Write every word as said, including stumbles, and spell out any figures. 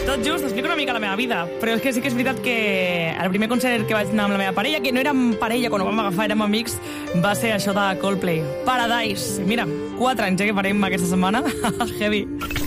Tot just, explico una mica la meva vida, però és que sí que és veritat que el primer concert que vaig anar amb la meva parella, que no érem parella quan ho vam agafar, érem amics, va ser això de Coldplay. Paradise. Mira, quatre anys eh, que farem aquesta setmana. Heavy.